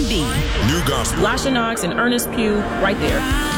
R&B. New gospel. Lasha Knox and Ernest Pugh, right there.